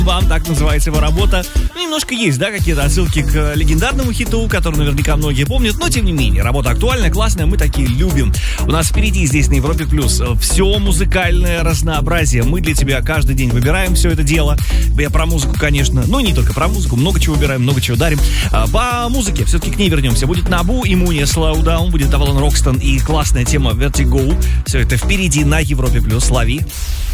Вам, так называется его работа. Немножко есть, да, какие-то отсылки к легендарному хиту, который наверняка многие помнят, но тем не менее, работа актуальная, классная, мы такие любим. У нас впереди здесь на Европе Плюс все музыкальное разнообразие. Мы для тебя каждый день выбираем все это дело. Я про музыку, конечно, но не только про музыку, много чего выбираем, много чего дарим. По музыке все-таки к ней вернемся. Будет Набу и Муния Slow Down, будет Авалон Рокстон и классная тема Vertigo. Все это впереди на Европе Плюс. Лови.